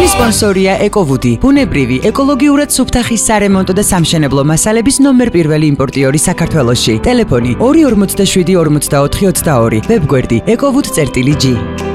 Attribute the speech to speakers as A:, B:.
A: ჩვენი სპონსორია ეკოვუდი, ბუნებრივი, ეკოლოგიურად სუფთახის სარემონტო და სამშენებლო მასალების ნომერ პირველი იმპორტიორი საქართველოში. ტელეფონი 247 44 22, ვებგვერდი ekovud.g.